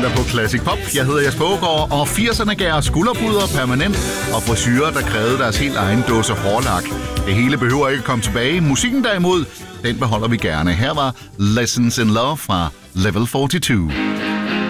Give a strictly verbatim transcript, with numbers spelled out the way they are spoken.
søndag på Classic Pop. Jeg hedder Jesper Aagaard, og firserne gav skulderpuder permanent og frisyrer, der krævede deres helt egen dåse hårlak. Det hele behøver ikke komme tilbage. Musikken derimod, den beholder vi gerne. Her var Lessons in Love fra Level fireogfyrre.